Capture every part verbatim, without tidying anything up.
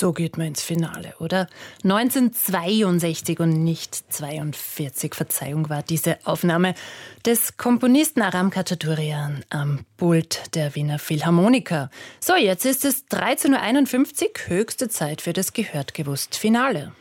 So geht man ins Finale, oder? neunzehnhundertzweiundsechzig und nicht zweiundvierzig, Verzeihung, war diese Aufnahme des Komponisten Aram Khachaturian am Pult der Wiener Philharmoniker. So, jetzt ist es dreizehn Uhr einundfünfzig, höchste Zeit für das Gehört-Gewusst-Finale.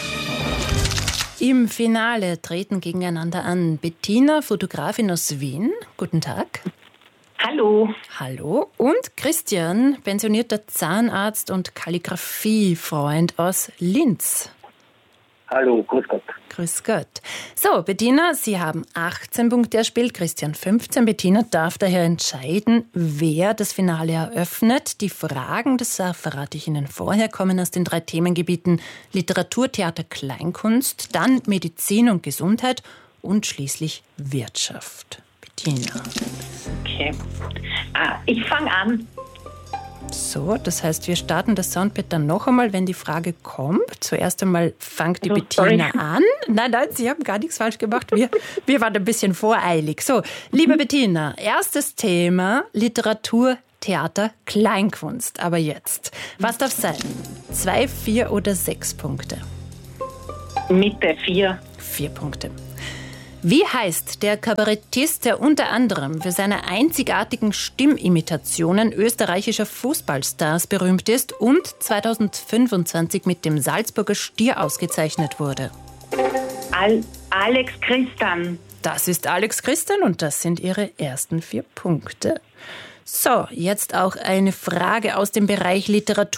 Im Finale treten gegeneinander an Bettina, Fotografin aus Wien. Guten Tag. Hallo. Hallo. Und Christian, pensionierter Zahnarzt und Kalligrafiefreund aus Linz. Hallo, grüß Gott. Grüß Gott. So, Bettina, Sie haben achtzehn Punkte erspielt, Christian fünfzehn. Bettina darf daher entscheiden, wer das Finale eröffnet. Die Fragen, das verrate ich Ihnen vorher, kommen aus den drei Themengebieten Literatur, Theater, Kleinkunst, dann Medizin und Gesundheit und schließlich Wirtschaft. Bettina. Okay. Ah, ich fange an. So, das heißt, wir starten das Soundpad dann noch einmal, wenn die Frage kommt. Zuerst einmal fängt die Oh, Bettina sorry. an. Nein, nein, Sie haben gar nichts falsch gemacht. Wir, wir waren ein bisschen voreilig. So, liebe Bettina, erstes Thema Literatur, Theater, Kleinkunst. Aber jetzt, was darf sein? Zwei, vier oder sechs Punkte? Mitte vier. Vier Punkte. Wie heißt der Kabarettist, der unter anderem für seine einzigartigen Stimmimitationen österreichischer Fußballstars berühmt ist und zweitausendfünfundzwanzig mit dem Salzburger Stier ausgezeichnet wurde? Al- Alex Christan. Das ist Alex Christian und das sind Ihre ersten vier Punkte. So, jetzt auch eine Frage aus dem Bereich Literatur.